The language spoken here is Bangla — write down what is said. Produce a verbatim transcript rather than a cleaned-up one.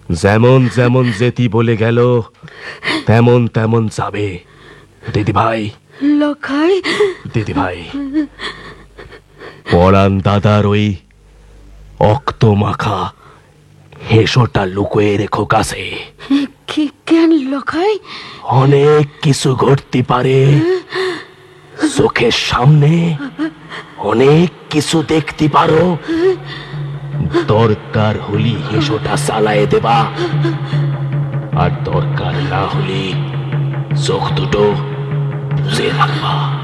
যেমন যেমন যেতি বলে গেল তেমন তেমন যাবে। দিদি ভাই, লখাই, দিদি ভাই, পরান দাদার ওই অক্ত মাখা হেসোটা লুকোয়ে রেখো কাছে। কি কেন লখাই? অনেক কিছু ঘটতে পারে, চোখের সামনে অনেক কিছু দেখতে পারো। দরকার হলি হেসোটা চালায়ে দেবা, আর দরকার না হলে চোখ দুটো বুঝে রাখবা।